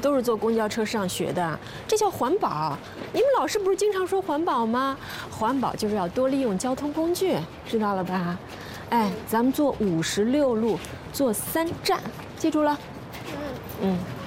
都是坐公交车上学的，这叫环保。你们老师不是经常说环保吗？环保就是要多利用交通工具，知道了吧？哎，咱们坐56路，坐3站，记住了。嗯。